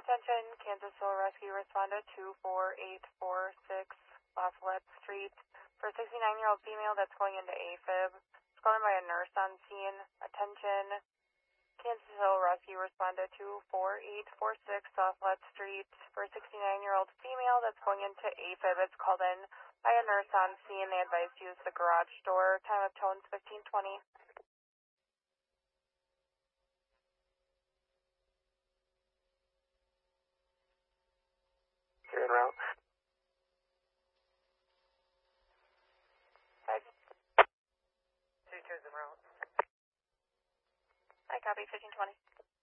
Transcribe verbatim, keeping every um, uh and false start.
Attention, Kansas Civil Rescue responded two four eight four six Lafayette Street for a sixty-nine-year-old female that's going into AFib. It's calling by a nurse on scene. Attention, Kansas Civil Rescue responded two four eight four six Lafayette Street for a sixty-nine-year-old female that's going into AFib. It's called in by a nurse on scene. They advise to use the garage door. Time of tones fifteen twenty. You're en route. Five. Two two's en route. I copy fifteen twenty.